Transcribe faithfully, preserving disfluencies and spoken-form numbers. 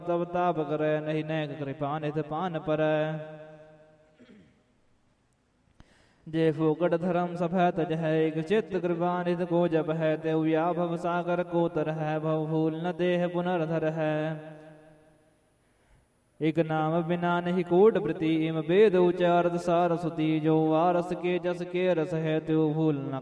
तब ताप करੈ, नहीं नैक कृपा नित पान परੈ। जे फोकट धर्म सभै तज है, एक चित्त कृपा नित को जप है। तेउ या भव सागर को तर है, भव भूल न देह पुनर्धर है। एक नाम बिना नहीं कोट प्रति, इम वेद उचारत सार सुति। जो वारस के जस के रस है, त्यो भूल न